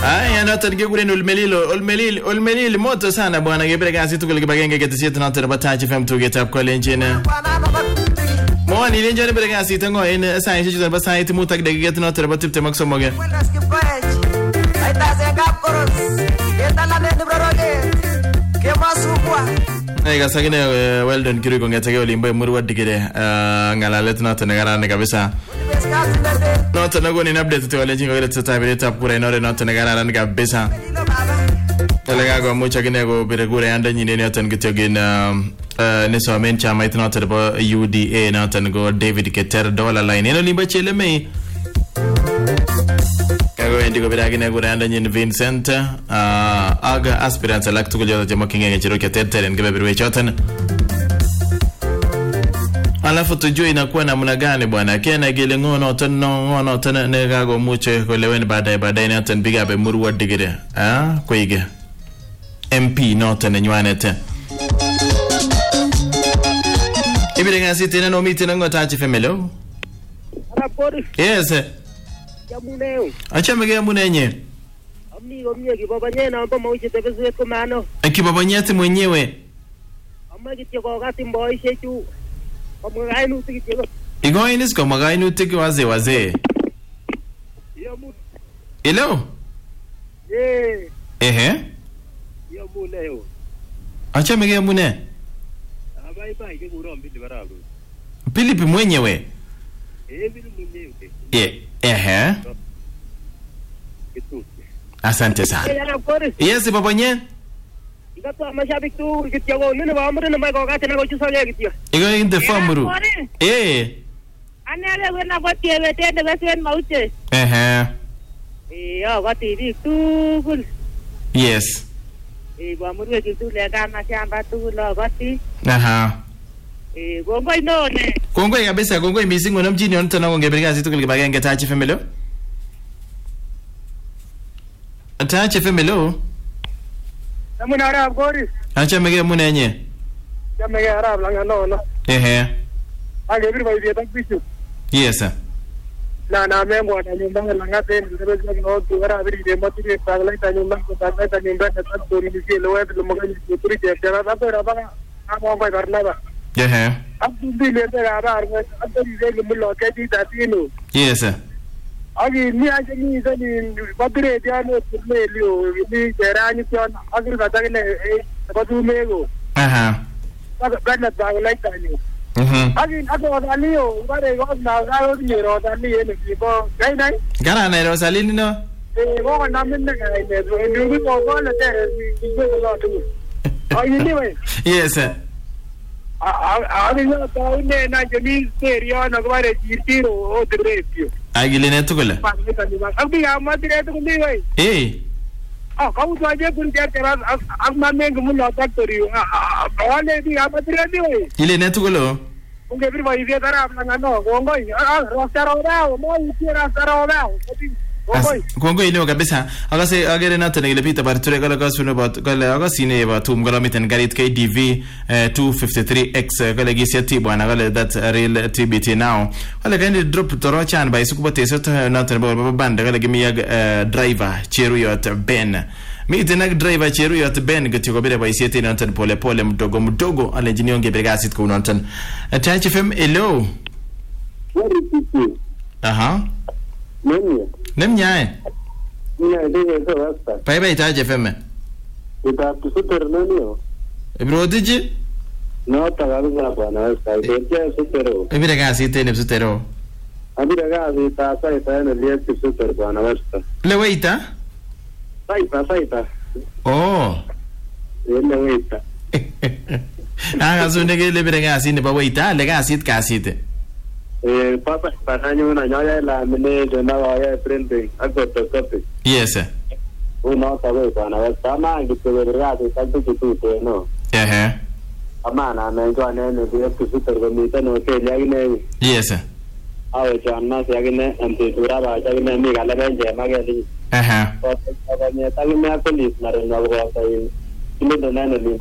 Aya noton kekuren Olmelil moto sana bwana kebere kasi tugul kibagenge ketesiet noton nebo Touch FM tugetab kolenjin. Mwani lenjoni bere kasi tango en saisiek chuton bo sait 5 ak dakiket noton nebo 23. Kasagine Weldon Kirui kongetege olimbo Murwa Digire ngalalet noton nekarane kabisa. Noton nagonin update to kolenjin kokere tesetai biretab kura en oret noton nekararan kabisa. Talaga komuch akine kobire kura yandanyin en yoton kityogin nesomen chamait noton nebo UDA noton ko David Keter Dollar Line en olimbo Chelemei. Kagoendi kobire akine kura yandanyin Vincent aga aspirants alak tugul joto chemokyingei ng'echerok cheterter en kebeberwek choton. Alafu tujue inakuwa namna gani bwana. Kena gele ngonoton nekakomuch kolewen baadaye noton bigab Murwa Digire. Koige MP noton nenywanet. Ibire ngasi tena no meeting ngo Touch FM hello. Yes. Yamuneo. Achame ge munenye. Omnie kibabanye na mpo mauche tebezet ko mano. Kibabanyeti mwenyewe. Amma kityo kokati mboishe chu. Omgainutik kityo. Igoinis ko magainutik wazee. Yamu. Hello. Yamuneo. Achame ge mune. Bye kekuro mbili barabu. Philip mwenyewe. Mbili mwenyewe. Asante sana. Yes babanye. Ngato mashabik tu kityo ko nene ba amre na mai ko kati na ko chusoge kityo. Igo in the famuru. Anele wena ko tiebe tende besen mauche. Yo gati dik tugul. Yes. Ba murwe kitu le kama shamba tugul lo gati. Gongoi no ne. Gongoi kabisa gongoi misingo namjini onto na ngebere kazi tugul kibagenge Touch FM hello. Touch FM hello. Namuna arab gori. Achame ge munenye. Chame ge arab langa no. Age bir bai tak bisu. Yes sir. Na mengo na nyumba langa ten bebe no tu ara biri de mati de pagla ta nyumba ko ta nyumba ta tori ni ke loe de magan ni turi de jara ba to raba amo ba karna ba. Ab du le de ara abdi de mulo ke di ta tinu. Yes sir. Agi ni aje ni zani badre dia no turle liyo ni jara ni ton agri ba ta ne badu mego. Ba na ba like ta ni. Agi ako dalio bare go na ga ni ro dali ni ko dai dai. Gara na ro salini no. Go na min ne ga ne ni ko le te ni ko lo tu. Ai ni we. Yes sir. Agi na ta ne na jeni serio na bare jirtiro o drepio. Agile ne tukula. Abi amadre to ni we. Kau tu aja pun dia teras agma meng mulo factory. Bawale di amadre ni we. Ile ne tukula. Unge bir bai dia tarap langa no. Gongoi. Rostarora, mo itira sarora. Gongoi leo kabisa. Akase agere na tena ile pita barture kala kasuna bat kala akasine batum kala miten garit KDV 253X kala gisiati bwana kala that real TBT now. Kala kandi drop torochan by sukubate sota na tena banda kala gimi driver Cheruyot Ben. Miten driver Cheruyot Ben gitiko bere by siati na tena pole mdogo ala engineer nge bergasit ko na tena. Touch FM hello. Nemnyae. Pai Touch FM. Ita super nani? Bro diji? No tagaza bwana sai de super. Ebire kasi tene super. Abire kasi ta sai ta ne le super bwana wasta. Le weita? Saita. Oh. Le weita. Zunde ke le bire kasi ne ba weita le kasi te. Papa pananyo na nyoya la mene de na ya printing photocopy. Yes sir. Uno sabe bwana wasta ma ngito bere kasi tanto kitu no. Amana menjo anene de super bonita no ke yagne. Yes sir. Awe janna yagne ante dura ba yagne mi gala benje mageli. Ko ta ne ta me police na renga ko ta ini de nane